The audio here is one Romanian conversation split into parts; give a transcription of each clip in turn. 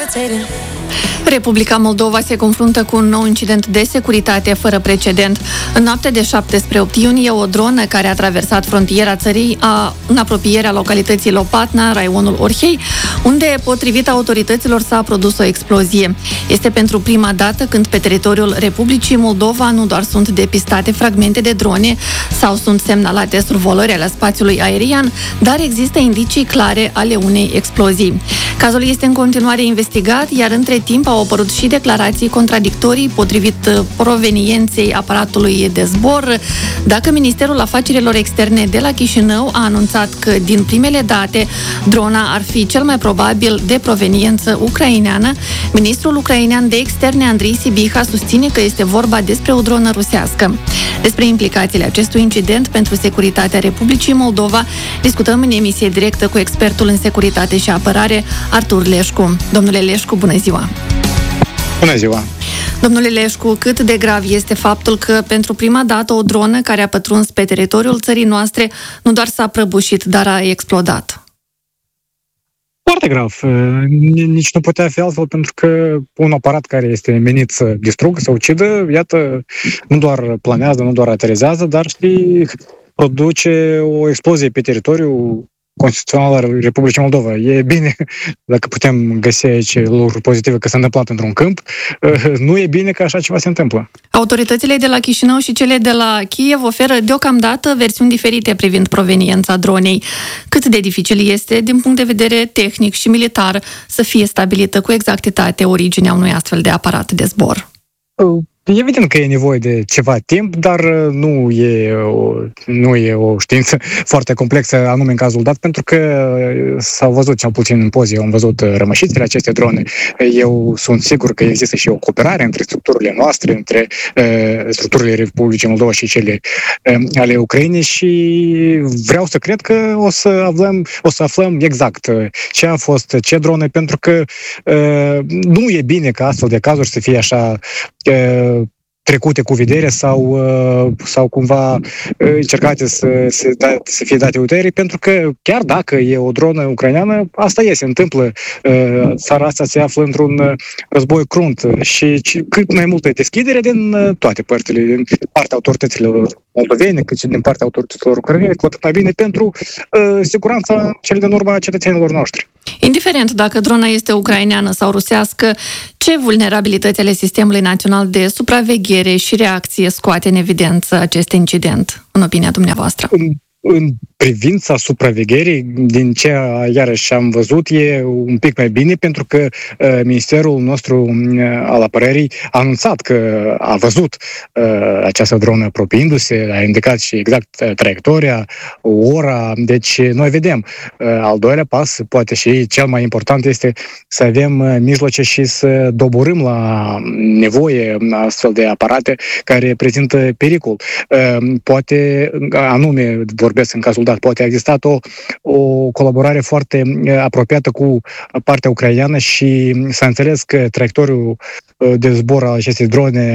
Republica Moldova se confruntă cu un nou incident de securitate fără precedent. În noaptea de 7 spre 8 iunie, o dronă care a traversat frontiera țării în apropierea localității Lopatna, raionul Orhei, unde, potrivit autorităților, s-a produs o explozie. Este pentru prima dată când pe teritoriul Republicii Moldova nu doar sunt depistate fragmente de drone sau sunt semnalate survolări ale spațiului aerian, dar există indicii clare ale unei explozii. Cazul este în continuare investigat, iar între timp au apărut și declarații contradictorii potrivit provenienței aparatului de zbor. Dacă Ministerul Afacerilor Externe de la Chișinău a anunțat că din primele date drona ar fi cel mai probabil de proveniență ucraineană, ministrul ucrainean de externe Andrei Sibiha susține că este vorba despre o dronă rusească. Despre implicațiile acestui incident pentru securitatea Republicii Moldova discutăm în emisie directă cu expertul în securitate și apărare, Artur Leșcu. Domnule Leșcu, bună ziua! Bună ziua! Domnule Leșcu, cât de grav este faptul că pentru prima dată o dronă care a pătruns pe teritoriul țării noastre nu doar s-a prăbușit, dar a explodat? Foarte grav. Nici nu putea fi altfel, pentru că un aparat care este menit să distrugă, să ucidă, iată, nu doar planează, nu doar aterizează, dar și produce o explozie pe teritoriul constituțional al Republicii Moldova. E bine dacă putem găsi aici lucruri pozitive că s-a întâmplat într-un câmp. Nu e bine că așa ceva se întâmplă. Autoritățile de la Chișinău și cele de la Kiev oferă deocamdată versiuni diferite privind proveniența dronei. Cât de dificil este, din punct de vedere tehnic și militar, să fie stabilită cu exactitate originea unui astfel de aparat de zbor? Evident că e nevoie de ceva timp, dar nu e o știință foarte complexă anume în cazul dat, pentru că s-au văzut, cel puțin în poze, am văzut rămășițele acestei drone. Eu sunt sigur că există și o cooperare între structurile noastre, între structurile Republicii Moldova și cele ale Ucrainei și vreau să cred că o să aflăm exact ce a fost, ce drone, pentru că nu e bine ca astfel de cazuri să fie așa trecute cu vedere sau cumva încercate să fie date uitării, pentru că chiar dacă e o dronă ucraineană, asta se întâmplă. Țara asta se află într-un război crunt și cât mai multă deschidere din toate părțile, din partea autorităților moldovene, cât și din partea autorităților ucrainene, cu atât mai bine pentru siguranța cele din urma cetățenilor noștri. Indiferent dacă drona este ucraineană sau rusească, ce vulnerabilități ale sistemului național de supraveghere și reacție scoate în evidență acest incident, în opinia dumneavoastră? În privința supravegherii, din ce iarăși am văzut, e un pic mai bine, pentru că Ministerul nostru al Apărării a anunțat că a văzut această dronă apropiindu-se, a indicat și exact traiectoria, ora, deci noi vedem. Al doilea pas, poate și cel mai important, este să avem mijloace și să doborâm la nevoie astfel de aparate care prezintă pericol. Poate, anume, vorbesc în cazul dat, poate a existat o colaborare foarte apropiată cu partea ucraineană și s-a înțeles că traiectoriul de zbor al acestei drone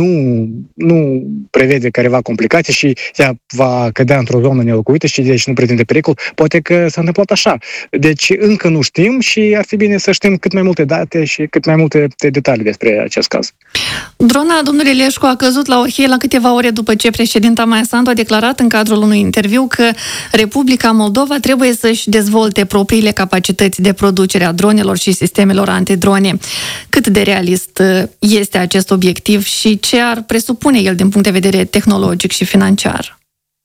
nu prevede careva complicații și ea va cădea într-o zonă nelocuită și deci nu prezinte pericol. Poate că s-a întâmplat așa. Deci încă nu știm și ar fi bine să știm cât mai multe date și cât mai multe detalii despre acest caz. Drona, domnule Leșcu, a căzut la Orhei la câteva ore după ce președinta Maia Sandu a declarat în cadrul unui interviu că Republica Moldova trebuie să-și dezvolte propriile capacități de producere a dronelor și sistemelor antidrone. Cât de realist este acest obiectiv și ce ar presupune el din punct de vedere tehnologic și financiar?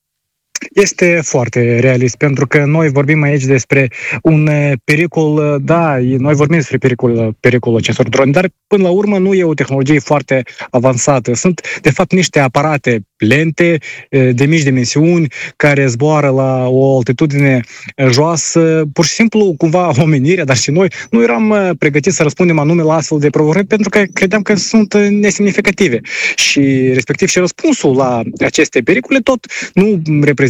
Este foarte realist, pentru că noi vorbim aici despre un pericol, noi vorbim despre pericolul acestor drone, dar până la urmă nu e o tehnologie foarte avansată. Sunt, de fapt, niște aparate lente, de mici dimensiuni, care zboară la o altitudine joasă. Pur și simplu, cumva, omenirea, dar și noi, nu eram pregătiți să răspundem anume la astfel de provocări, pentru că credeam că sunt nesemnificative. Și, respectiv, și răspunsul la aceste pericole tot nu reprezintă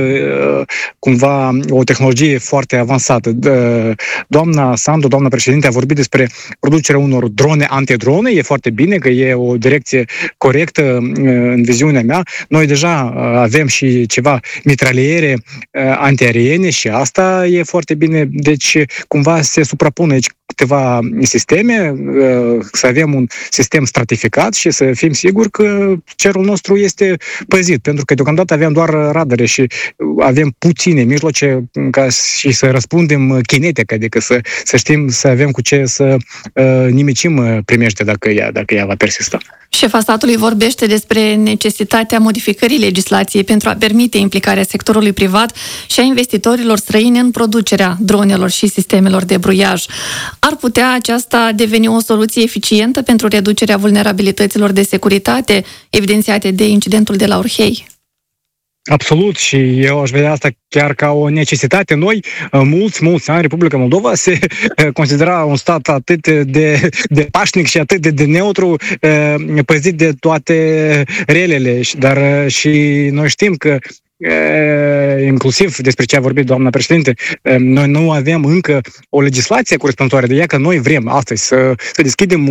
cumva o tehnologie foarte avansată. Doamna Sandu, doamna președinte, a vorbit despre producerea unor drone antidrone. E foarte bine că e o direcție corectă în viziunea mea. Noi deja avem și ceva mitraliere antiaeriene și asta e foarte bine. Deci cumva se suprapune aici câteva sisteme, să avem un sistem stratificat și să fim siguri că cerul nostru este păzit, pentru că deocamdată avem doar radare și avem puține mijloace ca și să răspundem kinetic, adică să știm, să avem cu ce să nimicim primește dacă ea va persista. Șefa statului vorbește despre necesitatea modificării legislației pentru a permite implicarea sectorului privat și a investitorilor străini în producerea dronelor și sistemelor de bruiaj. Ar putea aceasta deveni o soluție eficientă pentru reducerea vulnerabilităților de securitate evidențiate de incidentul de la Orhei? Absolut, și eu aș vedea asta chiar ca o necesitate. Noi, mulți ani, Republica Moldova se considera un stat atât de pașnic și atât de neutru, păzit de toate relele, dar și noi știm că inclusiv despre ce a vorbit doamna președinte, noi nu avem încă o legislație corespunzătoare de ea, că noi vrem astăzi să deschidem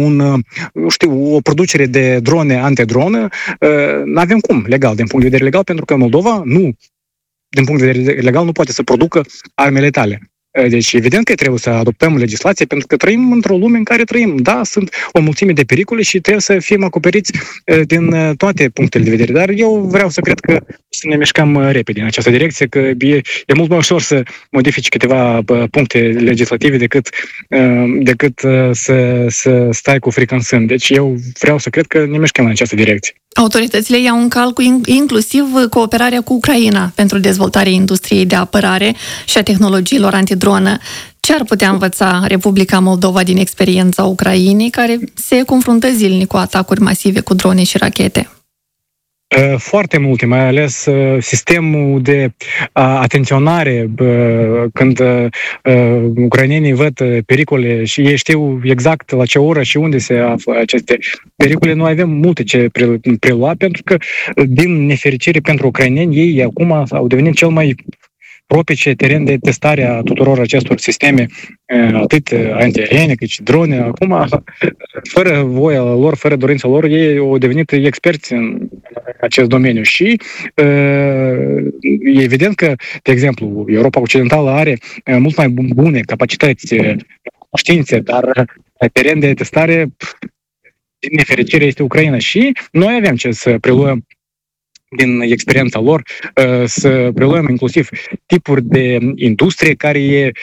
o producere de drone antidronă, nu avem cum legal, din punct de vedere legal, pentru că Moldova din punct de vedere legal nu poate să producă armele tale. Deci, evident că trebuie să adoptăm legislație, pentru că trăim într-o lume în care trăim. Da, sunt o mulțime de pericole și trebuie să fim acoperiți din toate punctele de vedere. Dar eu vreau să cred că să ne mișcăm repede în această direcție, că e mult mai ușor să modifici câteva puncte legislative decât să stai cu frică în sân. Deci eu vreau să cred că ne mișcăm în această direcție. Autoritățile iau în calcul inclusiv cooperarea cu Ucraina pentru dezvoltarea industriei de apărare și a tehnologiilor antidronă. Ce ar putea învăța Republica Moldova din experiența Ucrainei, care se confruntă zilnic cu atacuri masive cu drone și rachete? Foarte multe, mai ales sistemul de atenționare când ucrainenii văd pericole și ei știu exact la ce oră și unde se află aceste pericole. Noi avem multe ce prelua, pentru că, din nefericire pentru ucraineni, ei acum au devenit cel mai propice teren de testare a tuturor acestor sisteme, atât antiaeriene cât și drone. Acum, fără voia lor, fără dorința lor, ei au devenit experți în acest domeniu și e evident că, de exemplu, Europa Occidentală are mult mai bune capacități, științe, dar teren de testare, din nefericire, este Ucraina și noi avem ce să preluăm din experiența lor, să preluăm inclusiv tipuri de industrie care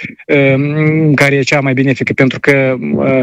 e cea mai benefică, pentru că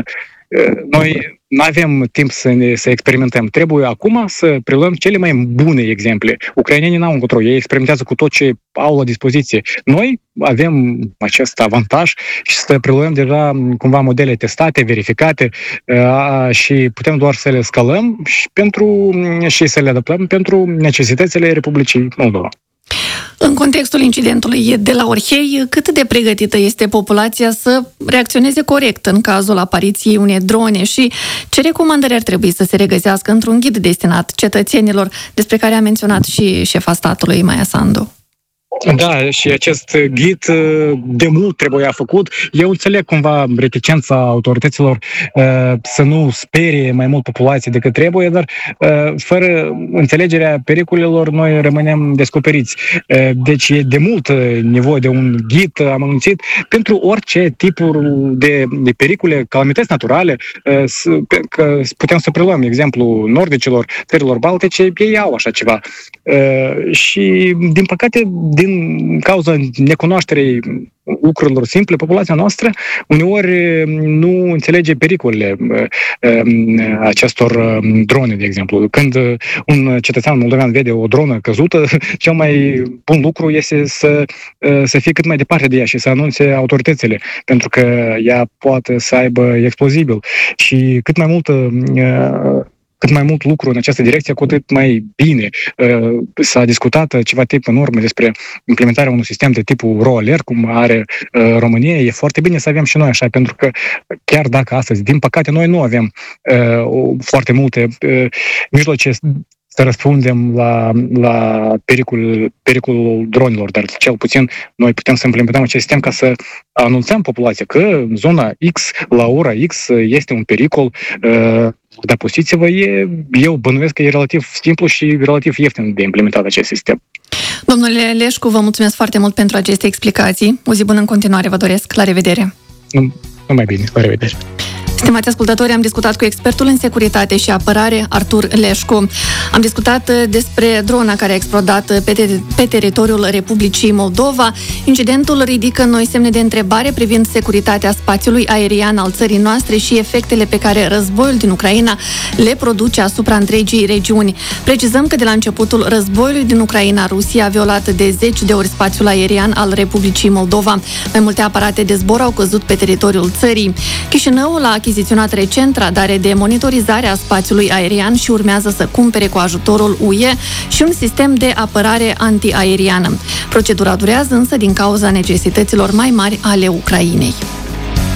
noi nu avem timp să experimentăm. Trebuie acum să preluăm cele mai bune exemple. Ucrainenii n-au încotro, ei experimentează cu tot ce au la dispoziție. Noi avem acest avantaj și să preluăm deja cumva modele testate, verificate și putem doar să le scalăm și să le adaptăm pentru necesitățile Republicii Moldova. În contextul incidentului de la Orhei, cât de pregătită este populația să reacționeze corect în cazul apariției unei drone și ce recomandări ar trebui să se regăsească într-un ghid destinat cetățenilor, despre care a menționat și șefa statului, Maia Sandu? Da, și acest ghid de mult trebuia făcut. Eu înțeleg cumva reticența autorităților să nu sperie mai mult populația decât trebuie, dar fără înțelegerea pericolelor noi rămânem descoperiți. Deci e de mult nevoie de un ghid amănunțit pentru orice tipuri de pericole, calamități naturale, că putem să preluăm exemplu nordicilor, țărilor baltice, ei au așa ceva. Și, din păcate, din cauza necunoașterii lucrurilor simple, populația noastră uneori nu înțelege pericolele acestor drone, de exemplu. Când un cetățean moldovean vede o dronă căzută, cel mai bun lucru este să fie cât mai departe de ea și să anunțe autoritățile, pentru că ea poate să aibă explozibil. Și cât mai mult lucru în această direcție, cu atât mai bine. S-a discutat ceva timp în urmă despre implementarea unui sistem de tipul RoAlert, cum are România. E foarte bine să avem și noi așa, pentru că chiar dacă astăzi, din păcate, noi nu avem foarte multe mijloace să răspundem la pericolul dronilor, dar cel puțin noi putem să implementăm acest sistem ca să anunțăm populația că zona X, la ora X, este un pericol. Da, pustiți-vă, eu bănuiesc că e relativ simplu și relativ ieftin de implementat acest sistem. Domnule Leșcu, vă mulțumesc foarte mult pentru aceste explicații. O zi bună în continuare vă doresc. La revedere! Numai bine, la revedere! Stimați ascultători, am discutat cu expertul în securitate și apărare, Artur Leșcu. Am discutat despre drona care a explodat pe teritoriul Republicii Moldova. Incidentul ridică noi semne de întrebare privind securitatea spațiului aerian al țării noastre și efectele pe care războiul din Ucraina le produce asupra întregii regiuni. Precizăm că de la începutul războiului din Ucraina, Rusia a violat de 10 de ori spațiul aerian al Republicii Moldova. Mai multe aparate de zbor au căzut pe teritoriul țării. Chișinăul a achiziționat recent radare de monitorizare a spațiului aerian și urmează să cumpere cu ajutorul UE și un sistem de apărare antiaeriană. Procedura durează însă din cauza necesităților mai mari ale Ucrainei.